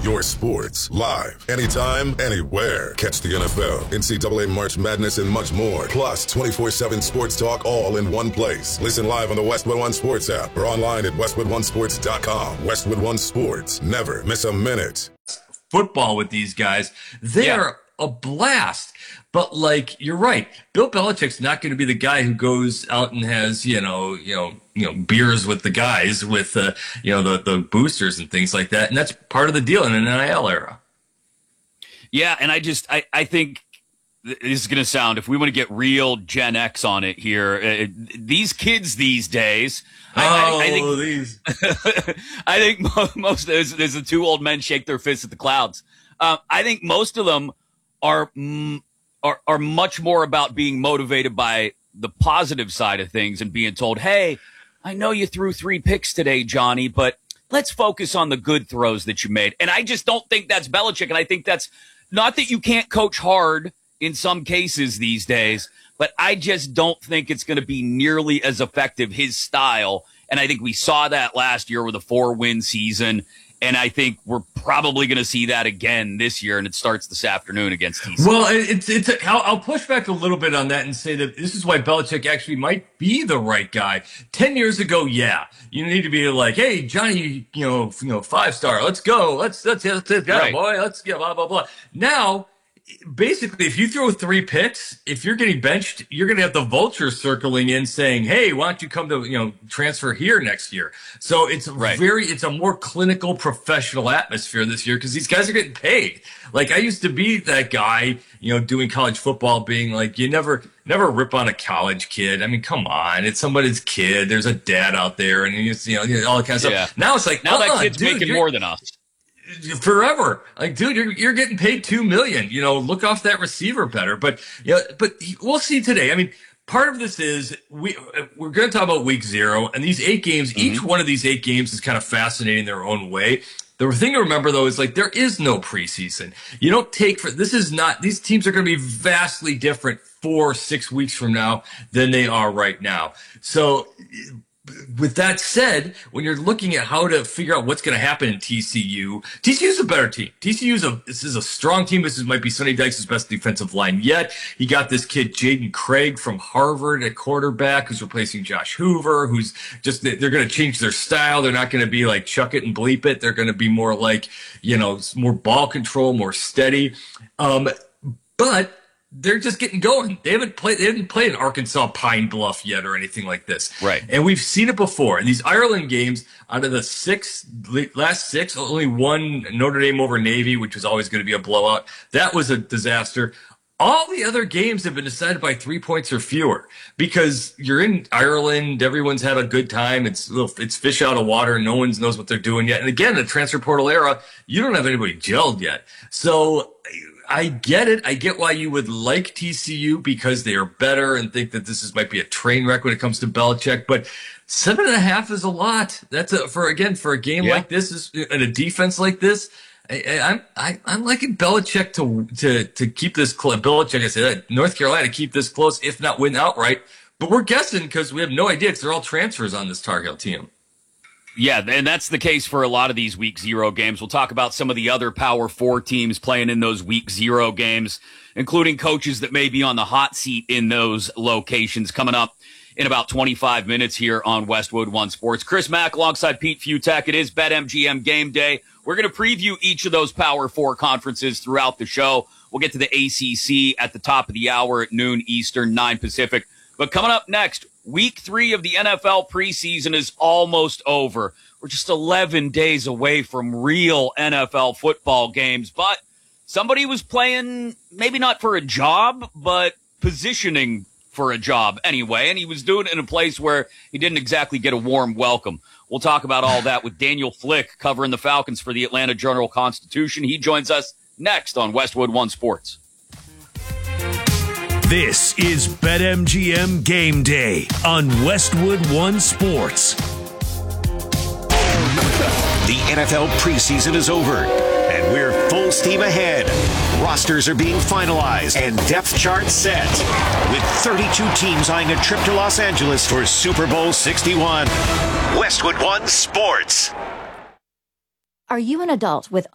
your sports, live, anytime, anywhere. Catch the NFL, NCAA March Madness, and much more. Plus, 24/7 sports talk all in one place. Listen live on the Westwood One Sports app or online at westwoodonesports.com. Westwood One Sports. Never miss a minute. Football with these guys. They're a blast. But like, you're right. Bill Belichick's not going to be the guy who goes out and has, beers with the guys with, the boosters and things like that. And that's part of the deal in an NIL era. Yeah. And I think this is going to sound, if we want to get real Gen X on it here, these kids these days, I think most there's the two old men shake their fists at the clouds. I think most of them are much more about being motivated by the positive side of things and being told, hey, I know you threw 3 picks today, Johnny, but let's focus on the good throws that you made. And I just don't think that's Belichick. And I think that's not that you can't coach hard in some cases these days, but I just don't think it's going to be nearly as effective, his style. And I think we saw that last year with a 4-win season. And I think we're probably going to see that again this year, and it starts this afternoon against TCU. Well, I'll push back a little bit on that and say that this is why Belichick actually might be the right guy. 10 years ago, you need to be like, hey, Johnny, 5-star, let's go, let's right. Boy, let's get blah blah blah. Now, basically, if you throw 3 picks, if you're getting benched, you're going to have the vultures circling in saying, hey, why don't you come to, transfer here next year? So it's it's a more clinical, professional atmosphere this year because these guys are getting paid. Like, I used to be that guy, doing college football, being like, you never rip on a college kid. I mean, come on. It's somebody's kid. There's a dad out there and, all that kind of stuff. Now it's like, now that kid's making more than us. Forever. Like, dude, you're getting paid $2 million. Look off that receiver better. But we'll see today. I mean, part of this is we're going to talk about week 0 and these 8 games. Each one of these 8 games is kind of fascinating in their own way. The thing to remember though is like there is no preseason. You don't take these teams are going to be vastly different 4-6 weeks from now than they are right now. So with that said, when you're looking at how to figure out what's going to happen in TCU's a better team. This is a strong team. This might be Sonny Dykes' best defensive line yet. He got this kid, Jaden Craig from Harvard at quarterback, who's replacing Josh Hoover, they're going to change their style. They're not going to be like chuck it and bleep it. They're going to be more like, more ball control, more steady. But they're just getting going. They haven't played in Arkansas Pine Bluff yet or anything like this. Right. And we've seen it before. And these Ireland games, out of the last 6, only one Notre Dame over Navy, which was always going to be a blowout. That was a disaster. All the other games have been decided by 3 points or fewer because you're in Ireland. Everyone's had a good time. It's fish out of water. No one knows what they're doing yet. And again, the transfer portal era, you don't have anybody gelled yet. So I get it. I get why you would like TCU because they are better and think that might be a train wreck when it comes to Belichick. But 7.5 is a lot. That's for a game like this and a defense like this. I'm liking Belichick to keep this close. Belichick, I said, North Carolina keep this close, if not win outright. But we're guessing because we have no idea because they're all transfers on this Tar Heel team. Yeah, and that's the case for a lot of these Week 0 games. We'll talk about some of the other Power 4 teams playing in those Week 0 games, including coaches that may be on the hot seat in those locations coming up in about 25 minutes here on Westwood One Sports. Chris Mack alongside Pete Futak. It is BetMGM Game Day. We're going to preview each of those Power 4 conferences throughout the show. We'll get to the ACC at the top of the hour at noon Eastern, 9 Pacific. But coming up next, Week 3 of the NFL preseason is almost over. We're just 11 days away from real NFL football games, but somebody was playing, maybe not for a job, but positioning for a job anyway, and he was doing it in a place where he didn't exactly get a warm welcome. We'll talk about all that with Daniel Flick covering the Falcons for the Atlanta Journal-Constitution. He joins us next on Westwood One Sports. This is BetMGM Game Day on Westwood One Sports. The NFL preseason is over, and we're full steam ahead. Rosters are being finalized and depth charts set, with 32 teams eyeing a trip to Los Angeles for Super Bowl 61. Westwood One Sports. Are you an adult with